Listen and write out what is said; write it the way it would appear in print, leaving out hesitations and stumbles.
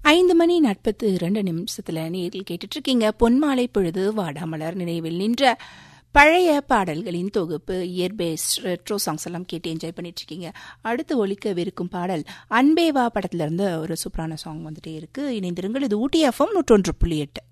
5:42 நேரில் கேட்டுட்டு இருக்கீங்க. பொன்மாலை பொழுது வாடாமலர் நினைவில் நின்ற பழைய பாடல்களின் தொகுப்பு இயர் பேஸ் ரெட்ரோ சாங்ஸ் எல்லாம் கேட்டு என்ஜாய் பண்ணிட்டு இருக்கீங்க. அடுத்து ஒலிக்கவிருக்கும் பாடல் அன்பேவா படத்துல இருந்து ஒரு சூப்பரான சாங் வந்துட்டே இருக்கு. இணைந்திருங்கள். இது ஊட்டி எஃப்எம் 101.8.